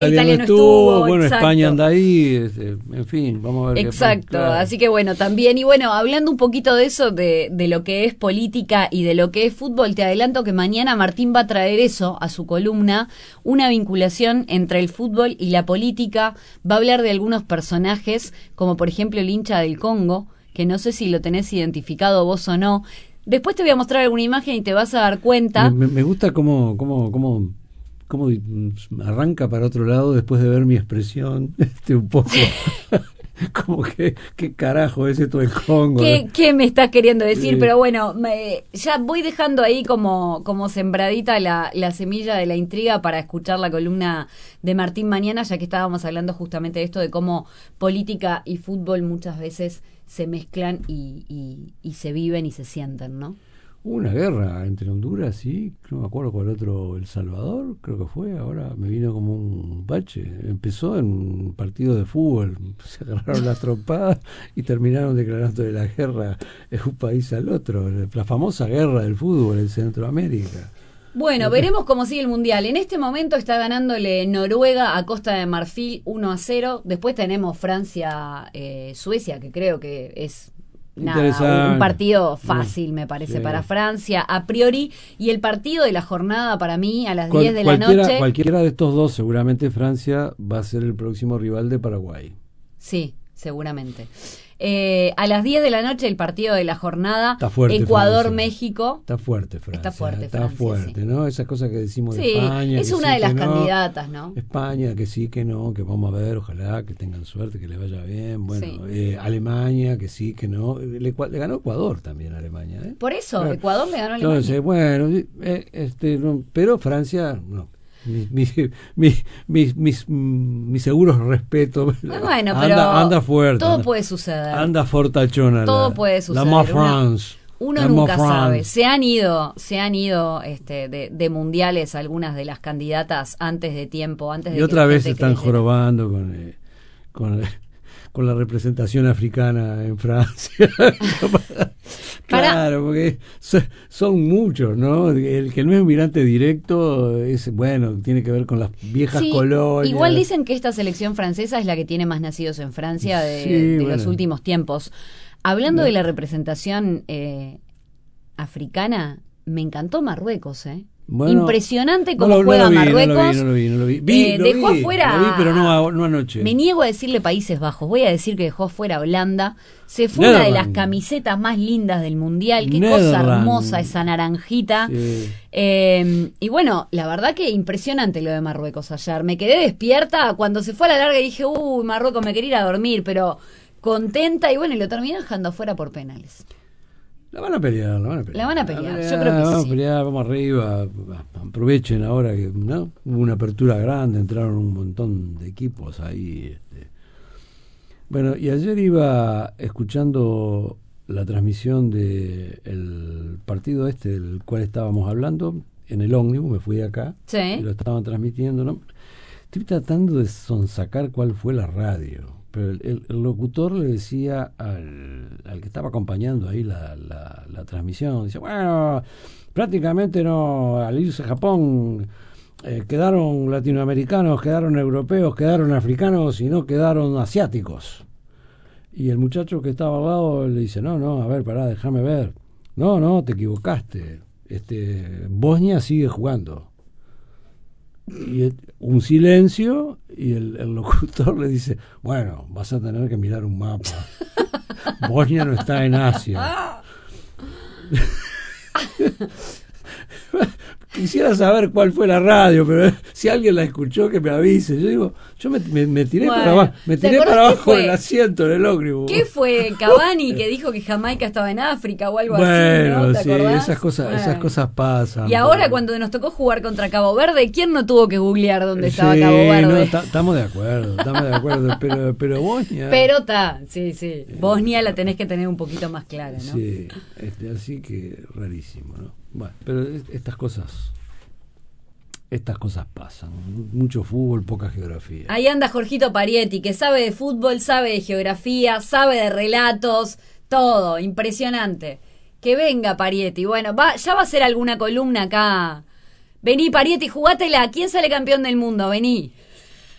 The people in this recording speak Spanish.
Italia no estuvo, bueno, exacto. España anda ahí, en fin, vamos a ver. Exacto, claro. Así que bueno, también, y bueno, hablando un poquito de eso, de lo que es política y de lo que es fútbol, te adelanto que mañana Martín va a traer eso a su columna, una vinculación entre el fútbol y la política, va a hablar de algunos personajes, como por ejemplo el hincha del Congo, que no sé si lo tenés identificado vos o no. Después te voy a mostrar alguna imagen y te vas a dar cuenta. Me gusta cómo arranca para otro lado después de ver mi expresión, un poco. Como que, ¿qué carajo es esto del Congo? ¿Qué me estás queriendo decir? Sí. Pero bueno, ya voy dejando ahí como sembradita la semilla de la intriga para escuchar la columna de Martín mañana, ya que estábamos hablando justamente de esto, de cómo política y fútbol muchas veces se mezclan y se viven y se sienten, ¿no? Hubo una guerra entre Honduras, sí, no me acuerdo cuál otro, El Salvador, creo que fue, ahora me vino como un bache. Empezó en un partido de fútbol, se agarraron las trompadas y terminaron declarando de la guerra un país al otro, la famosa guerra del fútbol en Centroamérica. Bueno, veremos cómo sigue el Mundial. En este momento está ganándole Noruega a Costa de Marfil 1-0. Después tenemos Francia-Suecia, que creo que es un partido fácil, me parece, sí, para Francia, a priori. Y el partido de la jornada para mí, a las 10 de la noche. Cualquiera de estos dos, seguramente Francia va a ser el próximo rival de Paraguay. Sí, seguramente. A las 10 de la noche el partido de la jornada, Ecuador-México. Está fuerte Francia. Está fuerte, sí, ¿no? Esas cosas que decimos sí, de España. Es una de las candidatas, ¿no? España, que sí, que no, que vamos a ver, ojalá que tengan suerte, que les vaya bien. Bueno, sí. Alemania, que sí, que no. Le ganó Ecuador también a Alemania. Por eso, Ecuador le ganó a Alemania. Entonces, bueno, pero Francia, no. Mis seguros respetos. Bueno, pero anda fuerte. Todo puede suceder. Anda fortachona. Todo puede suceder. La France. Uno nunca sabe. Se han ido de mundiales algunas de las candidatas antes de tiempo, antes de y otra vez están jorobando con la representación africana en Francia. Claro, porque son muchos, ¿no? El que no es mirante directo es, bueno, tiene que ver con las viejas colonias. Igual dicen que esta selección francesa es la que tiene más nacidos en Francia de los últimos tiempos. Hablando de la representación africana, me encantó Marruecos, Bueno, impresionante cómo juega Marruecos. No lo vi. Dejó afuera. Lo vi, pero no anoche. Me niego a decirle Países Bajos. Voy a decir que dejó afuera a Holanda. Se fue una de las camisetas más lindas del mundial. Qué cosa hermosa esa naranjita. Sí. Y bueno, la verdad que impresionante lo de Marruecos ayer. Me quedé despierta cuando se fue a la larga y dije, Marruecos, me quería ir a dormir, pero contenta. Y bueno, y lo terminé dejando afuera por penales. La van a pelear. Yo creo que vamos sí. A pelear, vamos arriba, aprovechen ahora que hubo una apertura grande, entraron un montón de equipos ahí. Bueno, y ayer iba escuchando la transmisión del partido del cual estábamos hablando, en el ómnibus, me fui de acá, y lo estaban transmitiendo, ¿no? Estoy tratando de sonsacar cuál fue la radio. Pero el locutor le decía al que estaba acompañando ahí la transmisión, dice, bueno, prácticamente no, al irse a Japón quedaron latinoamericanos, quedaron europeos, quedaron africanos y no quedaron asiáticos. Y el muchacho que estaba al lado le dice, no, a ver, pará, déjame ver. No, te equivocaste. Bosnia sigue jugando. Y un silencio y el locutor le dice, bueno, vas a tener que mirar un mapa. Bosnia no está en Asia. Quisiera saber cuál fue la radio, pero si alguien la escuchó que me avise. Yo me tiré para abajo, para abajo del asiento en el ómnibus. ¿Qué fue Cavani que dijo que Jamaica estaba en África o algo así? Bueno, ¿te sí, acordás? esas cosas pasan. Y ahora cuando nos tocó jugar contra Cabo Verde, ¿quién no tuvo que googlear dónde estaba Cabo Verde? No, estamos de acuerdo, pero Bosnia. Pero sí. Bosnia la tenés que tener un poquito más clara, ¿no? Sí, así que rarísimo, ¿no? Bueno, pero estas cosas pasan. Mucho fútbol, poca geografía. Ahí anda Jorgito Parietti, que sabe de fútbol, sabe de geografía, sabe de relatos, todo, impresionante. Que venga Parietti. Bueno, ya va a hacer alguna columna acá. Vení, Parietti, jugátela. ¿Quién sale campeón del mundo? Vení.